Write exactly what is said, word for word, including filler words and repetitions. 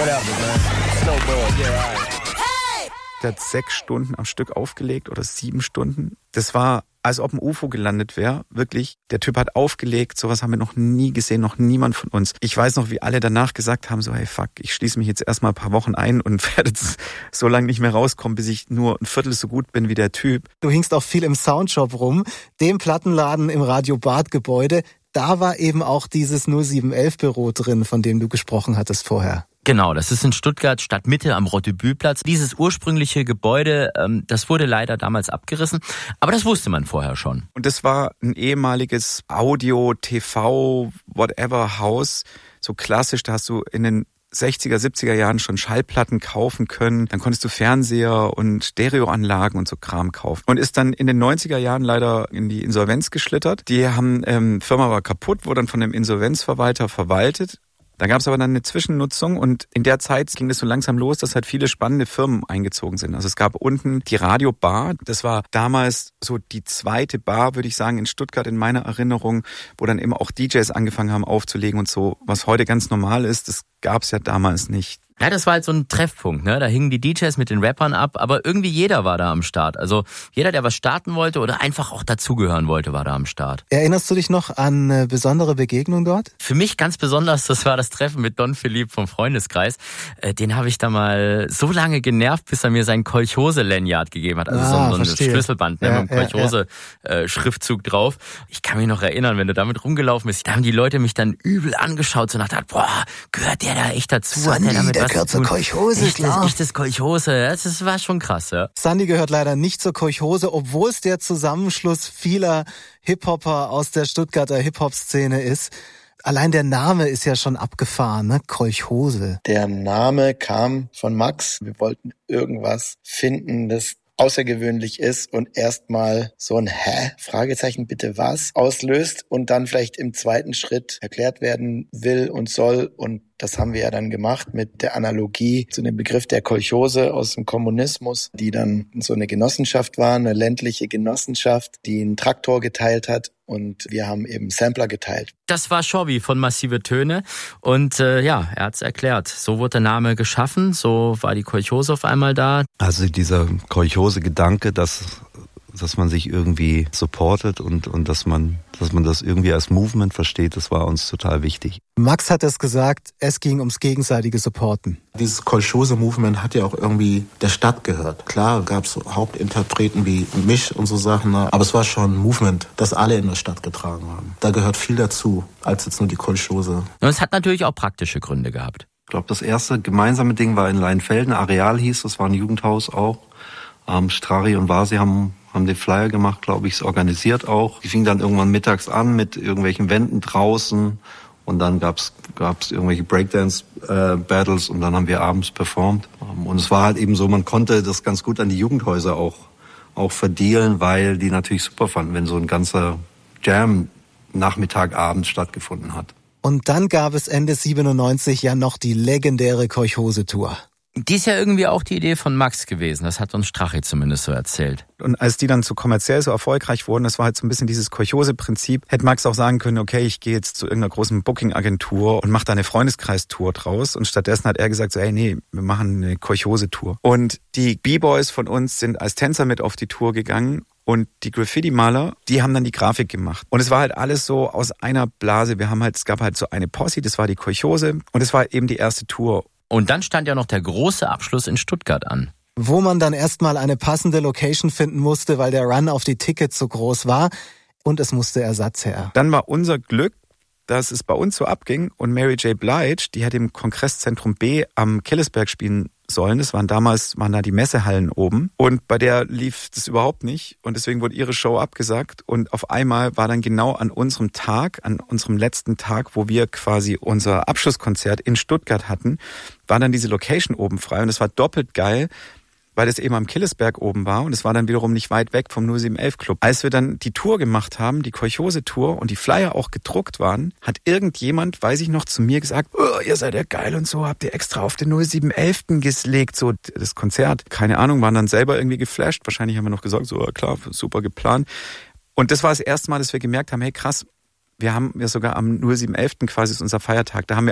Der hat sechs Stunden am Stück aufgelegt oder sieben Stunden. Das war, als ob ein U F O gelandet wäre. Wirklich, der Typ hat aufgelegt. Sowas haben wir noch nie gesehen, noch niemand von uns. Ich weiß noch, wie alle danach gesagt haben, so hey fuck, ich schließe mich jetzt erstmal ein paar Wochen ein und werde jetzt so lange nicht mehr rauskommen, bis ich nur ein Viertel so gut bin wie der Typ. Du hingst auch viel im Soundshop rum, dem Plattenladen im Radio Bad Gebäude. Da war eben auch dieses null sieben elf Büro drin, von dem du gesprochen hattest vorher. Genau, das ist in Stuttgart Stadtmitte am Rottebühlplatz. Dieses ursprüngliche Gebäude, ähm, das wurde leider damals abgerissen, aber das wusste man vorher schon. Und das war ein ehemaliges Audio-, T V-, whatever Haus, so klassisch, da hast du in den sechziger, siebziger Jahren schon Schallplatten kaufen können. Dann konntest du Fernseher und Stereoanlagen und so Kram kaufen. Und ist dann in den neunziger Jahren leider in die Insolvenz geschlittert. Die haben, ähm, Firma war kaputt, wurde dann von dem Insolvenzverwalter verwaltet. Da gab es aber dann eine Zwischennutzung und in der Zeit ging es so langsam los, dass halt viele spannende Firmen eingezogen sind. Also es gab unten die Radio Bar, das war damals so die zweite Bar, würde ich sagen, in Stuttgart in meiner Erinnerung, wo dann eben auch D Js angefangen haben aufzulegen und so, was heute ganz normal ist, das gab es ja damals nicht. Ja, das war halt so ein Treffpunkt, ne? Da hingen die D Js mit den Rappern ab, aber irgendwie jeder war da am Start. Also jeder, der was starten wollte oder einfach auch dazugehören wollte, war da am Start. Erinnerst du dich noch an eine besondere Begegnung dort? Für mich ganz besonders, das war das Treffen mit Don Philipp vom Freundeskreis. Den habe ich da mal so lange genervt, bis er mir sein Kolchose-Lanyard gegeben hat. Also ah, so ein verstehe. Schlüsselband, ne, ja, mit einem Kolchose-Schriftzug drauf. Ich kann mich noch erinnern, wenn du damit rumgelaufen bist, da haben die Leute mich dann übel angeschaut, so nach der, boah, gehört der da echt dazu? Sandy, hat der damit der was gehört zu tun? zur Kolchose, echtes, klar. echtes Kolchose, das, das war schon krass, ja. Sandy gehört leider nicht zur Kolchose, obwohl es der Zusammenschluss vieler Hip-Hopper aus der Stuttgarter Hip-Hop-Szene ist. Allein der Name ist ja schon abgefahren, ne? Kolchose. Der Name kam von Max. Wir wollten irgendwas finden, das außergewöhnlich ist und erstmal so ein Hä? Fragezeichen bitte was auslöst und dann vielleicht im zweiten Schritt erklärt werden will und soll. Und das haben wir ja dann gemacht mit der Analogie zu dem Begriff der Kolchose aus dem Kommunismus, die dann so eine Genossenschaft war, eine ländliche Genossenschaft, die einen Traktor geteilt hat. Und wir haben eben Sampler geteilt. Das war Shobby von Massive Töne. Und äh, ja, er hat's erklärt. So wurde der Name geschaffen, so war die Kolchose auf einmal da. Also dieser Kolchose-Gedanke, dass dass man sich irgendwie supportet und und dass man dass man das irgendwie als Movement versteht, das war uns total wichtig. Max hat es gesagt, es ging ums gegenseitige Supporten. Dieses Kolchose-Movement hat ja auch irgendwie der Stadt gehört. Klar gab es Hauptinterpreten wie mich und so Sachen, aber es war schon ein Movement, das alle in der Stadt getragen haben. Da gehört viel dazu, als jetzt nur die Kolchose. Und es hat natürlich auch praktische Gründe gehabt. Ich glaube, das erste gemeinsame Ding war in Leinfelden, Areal hieß, das war ein Jugendhaus auch. Ähm, Strari und Vasi haben haben den Flyer gemacht, glaube ich, es organisiert auch. Die fing dann irgendwann mittags an mit irgendwelchen Wänden draußen und dann gab's gab's irgendwelche Breakdance-Battles äh, und dann haben wir abends performt. Und es war halt eben so, man konnte das ganz gut an die Jugendhäuser auch auch verdealen, weil die natürlich super fanden, wenn so ein ganzer Jam Nachmittag, abends stattgefunden hat. Und dann gab es Ende siebenundneunzig ja noch die legendäre Kolchose-Tour. Die ist ja irgendwie auch die Idee von Max gewesen. Das hat uns Strache zumindest so erzählt. Und als die dann so kommerziell so erfolgreich wurden, das war halt so ein bisschen dieses Kolchose-Prinzip, hätte Max auch sagen können, okay, ich gehe jetzt zu irgendeiner großen Booking-Agentur und mache da eine Freundeskreistour draus. Und stattdessen hat er gesagt, so, ey, nee, wir machen eine Kolchose-Tour. Und die B-Boys von uns sind als Tänzer mit auf die Tour gegangen. Und die Graffiti-Maler, die haben dann die Grafik gemacht. Und es war halt alles so aus einer Blase. Wir haben halt, es gab halt so eine Posse, das war die Kolchose. Und es war eben die erste Tour. Und dann stand ja noch der große Abschluss in Stuttgart an. Wo man dann erstmal eine passende Location finden musste, weil der Run auf die Tickets so groß war. Und es musste Ersatz her. Dann war unser Glück, dass es bei uns so abging. Und Mary J. Blige, die hat im Kongresszentrum B am Killesberg spielen sollen. Das waren damals, waren da die Messehallen oben. Und bei der lief das überhaupt nicht. Und deswegen wurde ihre Show abgesagt. Und auf einmal war dann genau an unserem Tag, an unserem letzten Tag, wo wir quasi unser Abschlusskonzert in Stuttgart hatten, war dann diese Location oben frei. Und es war doppelt geil, weil es eben am Killesberg oben war und es war dann wiederum nicht weit weg vom null sieben elf Club. Als wir dann die Tour gemacht haben, die Kolchose-Tour und die Flyer auch gedruckt waren, hat irgendjemand, weiß ich noch, zu mir gesagt, oh, ihr seid ja geil und so, habt ihr extra auf den null sieben elf gelegt, so das Konzert. Keine Ahnung, waren dann selber irgendwie geflasht. Wahrscheinlich haben wir noch gesagt, so klar, super geplant. Und das war das erste Mal, dass wir gemerkt haben, hey krass, wir haben ja sogar am null sieben elf quasi ist unser Feiertag, da haben wir